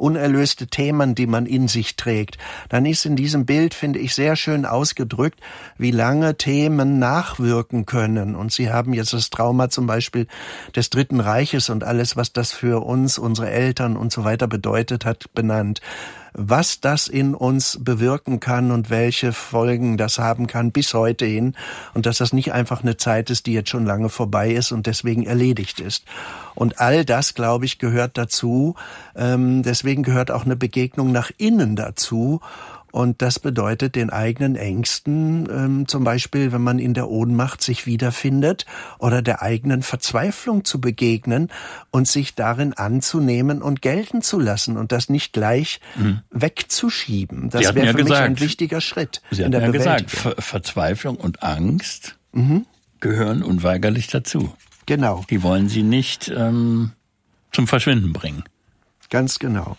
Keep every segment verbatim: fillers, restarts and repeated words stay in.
unerlöste Themen, die man in sich trägt, dann ist in diesem Bild, finde ich, sehr schön ausgedrückt, wie lange Themen nachwirken können. Und Sie haben jetzt das Trauma zum Beispiel des Dritten Reiches und alles, was das für uns, unsere Eltern und so weiter bedeutet hat, benannt. Was das in uns bewirken kann und welche Folgen das haben kann bis heute hin und dass das nicht einfach eine Zeit ist, die jetzt schon lange vorbei ist und deswegen erledigt ist. Und all das, glaube ich, gehört dazu. Ähm, deswegen gehört auch eine Begegnung nach innen dazu. Und das bedeutet den eigenen Ängsten, ähm, zum Beispiel, wenn man in der Ohnmacht sich wiederfindet oder der eigenen Verzweiflung zu begegnen und sich darin anzunehmen und gelten zu lassen und das nicht gleich mhm. wegzuschieben. Das wäre ja für gesagt, mich ein wichtiger Schritt Sie in der ja Bewältigung. gesagt, Ver- Verzweiflung und Angst Mhm. gehören unweigerlich dazu. Genau. Die wollen Sie nicht ähm, zum Verschwinden bringen. Ganz genau.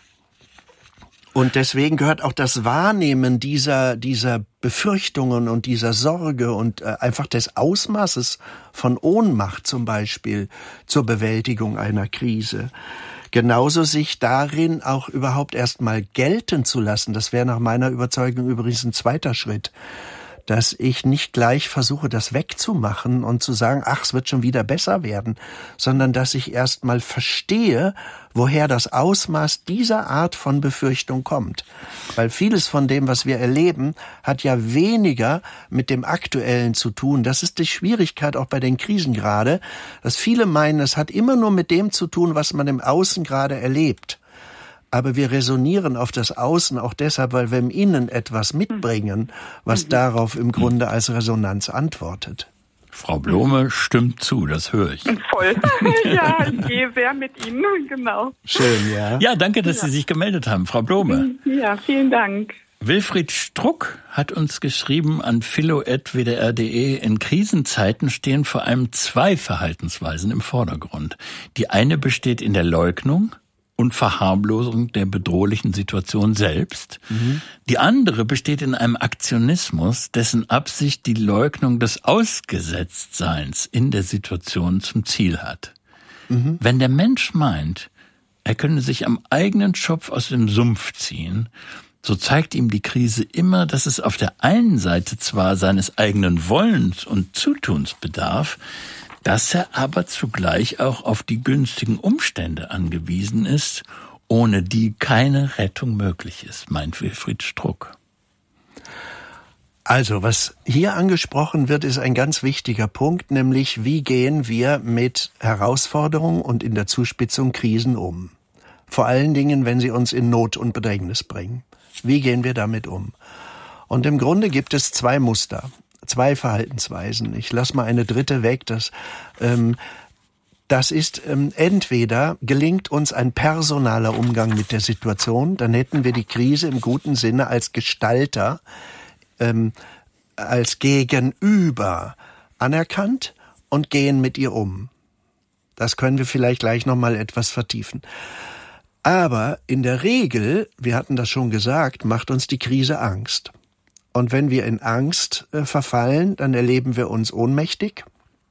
Und deswegen gehört auch das Wahrnehmen dieser, dieser Befürchtungen und dieser Sorge und äh, einfach des Ausmaßes von Ohnmacht zum Beispiel zur Bewältigung einer Krise. Genauso sich darin auch überhaupt erstmal gelten zu lassen. Das wäre nach meiner Überzeugung übrigens ein zweiter Schritt. Dass ich nicht gleich versuche, das wegzumachen und zu sagen, ach, es wird schon wieder besser werden, sondern dass ich erstmal verstehe, woher das Ausmaß dieser Art von Befürchtung kommt. Weil vieles von dem, was wir erleben, hat ja weniger mit dem Aktuellen zu tun. Das ist die Schwierigkeit auch bei den Krisen gerade, dass viele meinen, es hat immer nur mit dem zu tun, was man im Außen gerade erlebt. Aber wir resonieren auf das Außen auch deshalb, weil wir im Innen etwas mitbringen, was mhm. darauf im Grunde als Resonanz antwortet. Frau Blome stimmt zu, das höre ich. Voll. Ja, ich gehe sehr mit Ihnen, genau. Schön, ja. Ja, danke, dass ja. Sie sich gemeldet haben, Frau Blome. Ja, vielen Dank. Wilfried Struck hat uns geschrieben an philo at w d r punkt d e, in Krisenzeiten stehen vor allem zwei Verhaltensweisen im Vordergrund. Die eine besteht in der Leugnung und Verharmlosung der bedrohlichen Situation selbst. Mhm. Die andere besteht in einem Aktionismus, dessen Absicht die Leugnung des Ausgesetztseins in der Situation zum Ziel hat. Mhm. Wenn der Mensch meint, er könne sich am eigenen Schopf aus dem Sumpf ziehen, so zeigt ihm die Krise immer, dass es auf der einen Seite zwar seines eigenen Wollens und Zutuns bedarf, dass er aber zugleich auch auf die günstigen Umstände angewiesen ist, ohne die keine Rettung möglich ist, meint Wilfried Struck. Also, was hier angesprochen wird, ist ein ganz wichtiger Punkt, nämlich wie gehen wir mit Herausforderungen und in der Zuspitzung Krisen um? Vor allen Dingen, wenn sie uns in Not und Bedrängnis bringen. Wie gehen wir damit um? Und im Grunde gibt es zwei Muster. Zwei Verhaltensweisen. Ich lasse mal eine dritte weg. Das, ähm, das ist ähm, entweder gelingt uns ein personaler Umgang mit der Situation, dann hätten wir die Krise im guten Sinne als Gestalter, ähm, als Gegenüber anerkannt und gehen mit ihr um. Das können wir vielleicht gleich noch mal etwas vertiefen. Aber in der Regel, wir hatten das schon gesagt, macht uns die Krise Angst. Und wenn wir in Angst äh, verfallen, dann erleben wir uns ohnmächtig.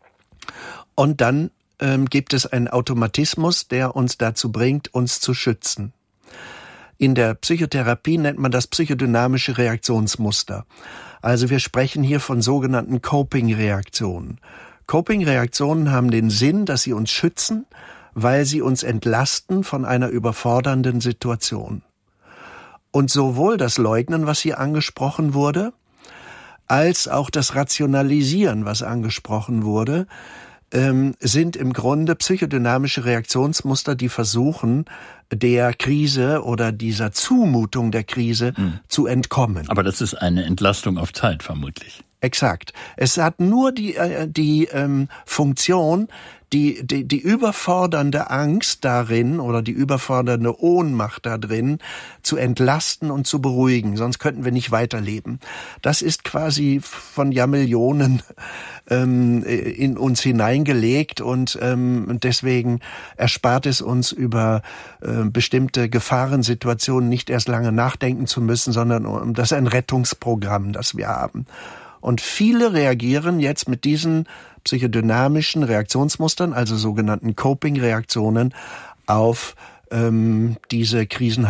Und dann ähm, gibt es einen Automatismus, der uns dazu bringt, uns zu schützen. In der Psychotherapie nennt man das psychodynamische Reaktionsmuster. Also wir sprechen hier von sogenannten Coping-Reaktionen. Coping-Reaktionen haben den Sinn, dass sie uns schützen, weil sie uns entlasten von einer überfordernden Situation. Und sowohl das Leugnen, was hier angesprochen wurde, als auch das Rationalisieren, was angesprochen wurde, ähm, sind im Grunde psychodynamische Reaktionsmuster, die versuchen, der Krise oder dieser Zumutung der Krise mhm. zu entkommen. Aber das ist eine Entlastung auf Zeit vermutlich. Exakt. Es hat nur die, äh, die ähm, Funktion, die, die, die überfordernde Angst darin oder die überfordernde Ohnmacht da drin zu entlasten und zu beruhigen. Sonst könnten wir nicht weiterleben. Das ist quasi von Jahrmillionen ähm, in uns hineingelegt und ähm, deswegen erspart es uns über äh, bestimmte Gefahrensituationen nicht erst lange nachdenken zu müssen, sondern das ist ein Rettungsprogramm, das wir haben. Und viele reagieren jetzt mit diesen psychodynamischen Reaktionsmustern, also sogenannten Coping-Reaktionen, auf ähm, diese Krisen